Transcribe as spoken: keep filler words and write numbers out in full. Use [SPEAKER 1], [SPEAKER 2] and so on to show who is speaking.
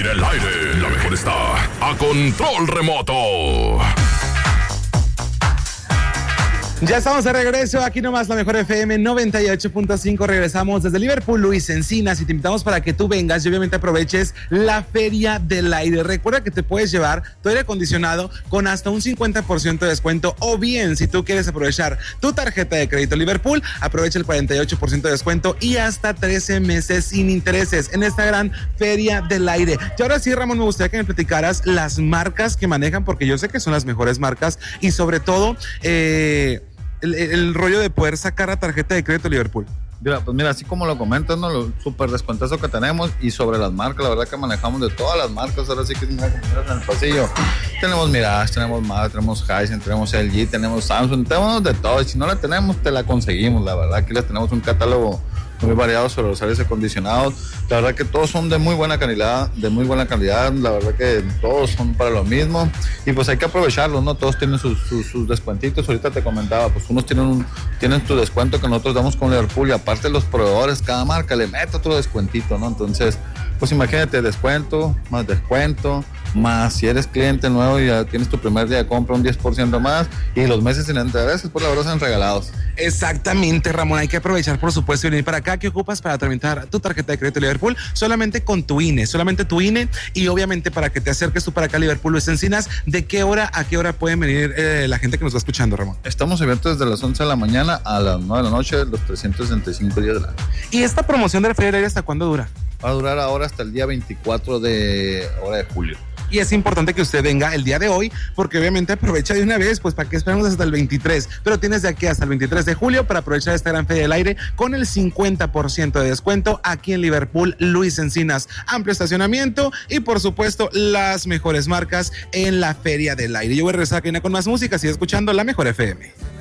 [SPEAKER 1] El aire, la mejor está a control remoto.
[SPEAKER 2] Ya estamos de regreso, aquí nomás la mejor F M noventa y ocho punto cinco. Regresamos desde Liverpool, Luis Encinas, y te invitamos para que tú vengas y obviamente aproveches la Feria del Aire. Recuerda que te puedes llevar tu aire acondicionado con hasta un cincuenta por ciento de descuento, o bien si tú quieres aprovechar tu tarjeta de crédito Liverpool, aprovecha el cuarenta y ocho por ciento de descuento y hasta trece meses sin intereses en esta gran Feria del Aire. Y ahora sí, Ramón, me gustaría que me platicaras las marcas que manejan, porque yo sé que son las mejores marcas y sobre todo eh, El, el rollo de poder sacar la tarjeta de crédito Liverpool.
[SPEAKER 3] Mira, pues mira, así como lo comentas, ¿no? Lo súper descuentazo que tenemos, y sobre las marcas, la verdad que manejamos de todas las marcas. Ahora sí que mira, como miras en el pasillo, tenemos Mirage, tenemos Mazda, tenemos Hisense, tenemos L G, tenemos Samsung, tenemos de todo, y si no la tenemos, te la conseguimos. La verdad que les tenemos un catálogo muy variado sobre los aires acondicionados. La verdad que todos son de muy buena calidad, de muy buena calidad. La verdad que todos son para lo mismo, y pues hay que aprovecharlos, ¿no? Todos tienen sus, sus, sus descuentitos. Ahorita te comentaba, pues unos tienen un, tienen tu descuento que nosotros damos con Liverpool, y aparte los proveedores, cada marca le mete otro descuentito, ¿no? Entonces, pues imagínate, descuento, más descuento, más si eres cliente nuevo y ya tienes tu primer día de compra, un diez por ciento más, y los meses sin intereses, pues la verdad son regalados.
[SPEAKER 2] Exactamente, Ramón, hay que aprovechar, por supuesto, y venir para acá. ¿Qué ocupas para tramitar tu tarjeta de crédito Liverpool? Solamente con tu I N E, solamente tu I N E, y obviamente para que te acerques tú para acá a Liverpool Luis Encinas. ¿De qué hora a qué hora pueden venir eh, la gente que nos va escuchando, Ramón?
[SPEAKER 3] Estamos abiertos desde las once de la mañana a las nueve de la noche, los trescientos sesenta y cinco días del año.
[SPEAKER 2] ¿Y esta promoción de la Feria del Aire hasta cuándo dura?
[SPEAKER 3] Va a durar ahora hasta el día veinticuatro de, hora de julio.
[SPEAKER 2] Y es importante que usted venga el día de hoy, porque obviamente aprovecha de una vez, pues para que esperamos hasta el veintitrés, pero tienes de aquí hasta el veintitrés de julio para aprovechar esta gran Feria del Aire con el cincuenta por ciento de descuento aquí en Liverpool Luis Encinas. Amplio estacionamiento y por supuesto las mejores marcas en la Feria del Aire. Yo voy a regresar aquí con más música, sigue escuchando la mejor F M.